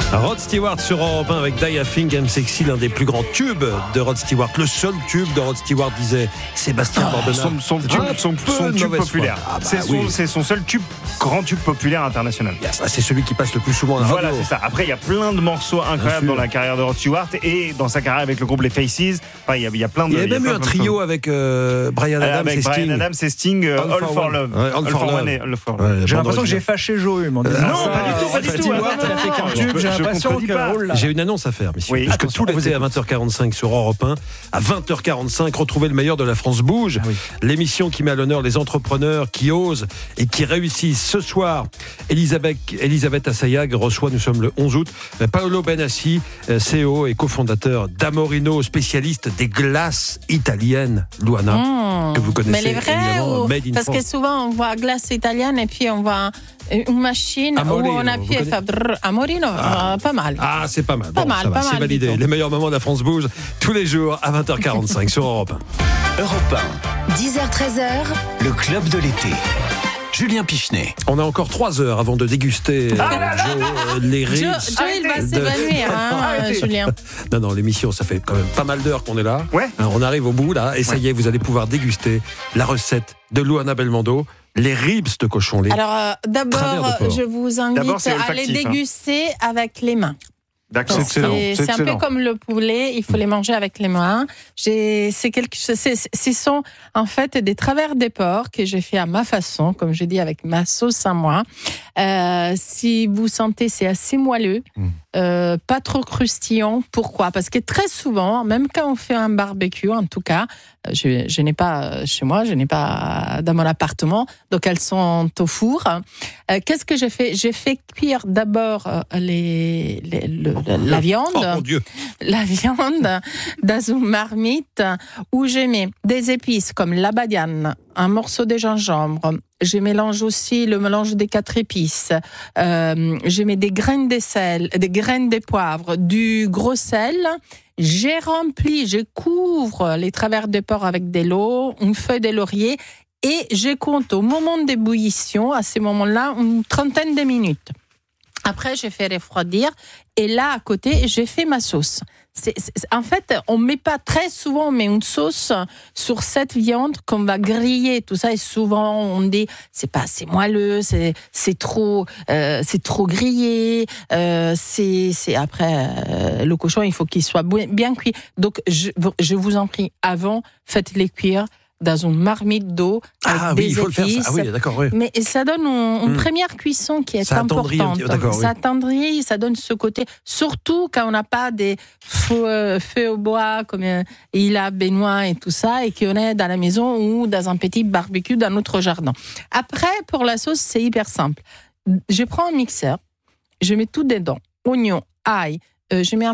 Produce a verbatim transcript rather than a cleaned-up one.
Rod Stewart sur Europe un avec Die I Think I'm Sexy, l'un des plus grands tubes de Rod Stewart. Le seul tube de Rod Stewart, disait Sébastien oh, Bordenave. Son, son tube, son, son tube populaire. Ah bah c'est, son, oui. c'est son seul tube, grand tube populaire international. Yes, c'est celui qui passe le plus souvent à la Voilà, radio. c'est ça. Après, il y a plein de morceaux incroyables dans la carrière de Rod Stewart et dans sa carrière avec le groupe Les Faces. Enfin, il, y a, il y a plein de. Il y a même eu plein, un plein trio avec euh, Brian Adams avec et Sting. Brian Adams et Sting, euh, All, All for Love. Ouais, All, All for Love. One et All for Love. Ouais, j'ai l'impression que j'ai fâché Joe en disant non, ça. pas du tout, pas du tout. Stewart, il a fait qu'un tube, j'ai l'impression que. J'ai une annonce à faire, messieurs. Oui, parce que attention, tout l'été à vingt heures quarante-cinq sur Europe un, à vingt heures quarante-cinq, retrouvez le meilleur de la France bouge. Ah oui. L'émission qui met à l'honneur les entrepreneurs qui osent et qui réussissent. Ce soir, Elisabeth, Elisabeth Assayag reçoit, nous sommes le onze août, Paolo Benassi, C E O et cofondateur d'Amorino, spécialiste des glaces italiennes, Luana, mmh. que vous connaissez. Mais les vrais ou... Made in Parce France. que souvent on voit glace italienne et puis on voit une machine Amorino, où on appuie et fait brrr. Amorino, Ah. euh, pas mal. Ah, c'est pas mal. Pas Bon, mal, ça va, pas c'est mal, validé. dis-donc. Les meilleurs moments de la France bouge tous les jours à vingt heures quarante-cinq sur Europe un. Europe un, dix heures treize heures, le club de l'été. Julien Pichenet. On a encore trois heures avant de déguster Ah euh, Joe, euh, les ribs. Joe, Joe, il va de- s'évanouir, hein, Arrêtez. Julien. Non, non, l'émission, ça fait quand même pas mal d'heures qu'on est là. Ouais. Hein, on arrive au bout, là, et ça Ouais. y est, vous allez pouvoir déguster la recette de Luana Belmondo, les ribs de cochon. Les... Alors euh, d'abord, Travers de porc. je vous invite D'abord, c'est à les olfactif, hein. déguster avec les mains. D'accord. C'est excellent, C'est, c'est c'est un peu excellent. comme le poulet, il faut les manger avec les mains. J'ai, c'est quelque chose, c'est, c'est- ce sont en fait des travers des porcs que j'ai fait à ma façon, comme je dis, avec ma sauce à moi. Euh, si vous sentez, c'est assez moelleux, Mm. euh, pas trop croustillant. Pourquoi ? Parce que très souvent, même quand on fait un barbecue, en tout cas, euh, je, je n'ai pas euh, chez moi, je n'ai pas dans mon appartement, donc elles sont au four. Euh, qu'est-ce que j'ai fait ? J'ai fait cuire d'abord euh, les, les- le- la viande, Oh mon Dieu. la viande dans une marmite où je mets des épices comme la badiane, un morceau de gingembre. Je mélange aussi le mélange des quatre épices. Euh, je mets des graines de sel, des graines de poivre, du gros sel. J'ai rempli, je couvre les travers de porc avec de l'eau, une feuille de laurier et je compte au moment d'ébullition, à ce moment-là, une trentaine de minutes. Après, je fais refroidir et là, à côté, j'ai fait ma sauce. C'est, c'est, en fait, on met pas très souvent, on met une sauce sur cette viande qu'on va griller, tout ça. Et souvent, on dit, c'est pas assez moelleux, c'est, c'est trop, euh, c'est trop grillé. Euh, c'est, c'est après euh, le cochon, il faut qu'il soit bien, bien cuit. Donc, je, je vous en prie, avant, faites-les cuire dans une marmite d'eau avec Ah des oui, il faut le faire. épices. Ça. Ah oui, d'accord, oui. Mais ça donne une, une Mm. première cuisson qui est Ça attendrit un importante. petit- d'accord, oui. Ça attendrit, ça donne ce côté. Surtout quand on n'a pas des feux, euh, feux au bois comme euh, il a Benoît et tout ça, et qu'on est dans la maison ou dans un petit barbecue dans notre jardin. Après, pour la sauce, c'est hyper simple. Je prends un mixeur, je mets tout dedans, oignon, ail, euh, je mets un